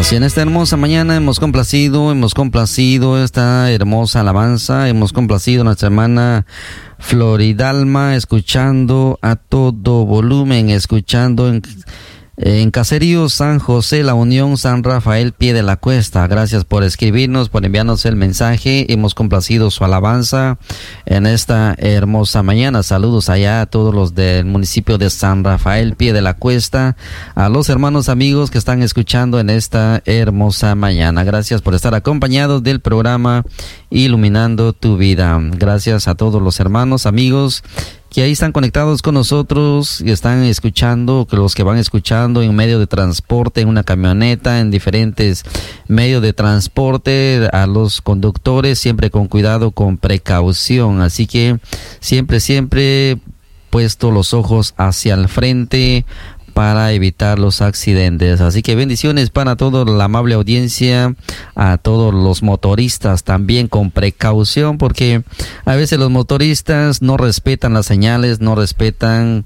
Así en esta hermosa mañana hemos complacido esta hermosa alabanza, hemos complacido a nuestra hermana Floridalma, escuchando a todo volumen, escuchando en Caserío San José, La Unión, San Rafael, Pie de la Cuesta. Gracias por escribirnos, por enviarnos el mensaje. Hemos complacido su alabanza en esta hermosa mañana. Saludos allá a todos los del municipio de San Rafael, Pie de la Cuesta, a los hermanos amigos que están escuchando en esta hermosa mañana. Gracias por estar acompañados del programa Iluminando tu Vida. Gracias a todos los hermanos amigos que ahí están conectados con nosotros y están escuchando, que los que van escuchando en medio de transporte, en una camioneta, en diferentes medios de transporte, a los conductores, siempre con cuidado, con precaución. Así que siempre puesto los ojos hacia el frente para evitar los accidentes. Así que bendiciones para toda la amable audiencia, a todos los motoristas también con precaución, porque a veces los motoristas no respetan las señales, no respetan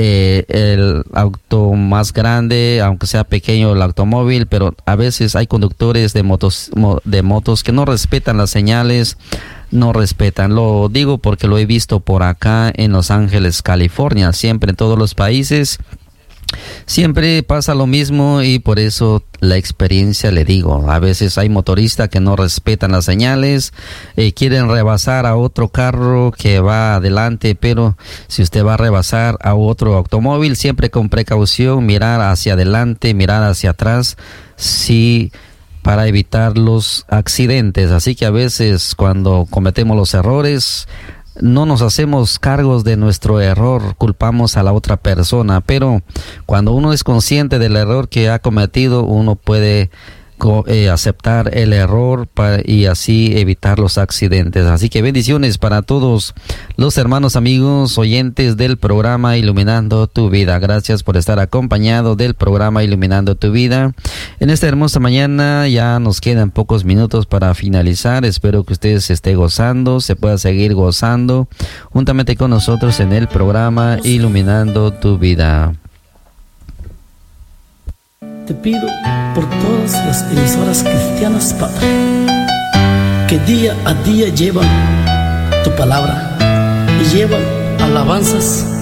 el auto más grande, aunque sea pequeño el automóvil, pero a veces hay conductores de motos que no respetan las señales, no respetan. Lo digo porque lo he visto por acá en Los Ángeles, California. Siempre en todos los países siempre pasa lo mismo, y por eso la experiencia le digo, a veces hay motoristas que no respetan las señales, quieren rebasar a otro carro que va adelante, pero si usted va a rebasar a otro automóvil, siempre con precaución, mirar hacia adelante, mirar hacia atrás, sí, para evitar los accidentes. Así que a veces cuando cometemos los errores, no nos hacemos cargos de nuestro error, culpamos a la otra persona, pero cuando uno es consciente del error que ha cometido, uno puede aceptar el error y así evitar los accidentes. Así que bendiciones para todos los hermanos amigos oyentes del programa Iluminando tu Vida. Gracias por estar acompañado del programa Iluminando tu Vida. En esta hermosa mañana ya nos quedan pocos minutos para finalizar. Espero que usted se esté gozando, se pueda seguir gozando juntamente con nosotros en el programa Iluminando tu Vida. Te pido por todas las emisoras cristianas, Padre, que día a día llevan tu palabra y llevan alabanzas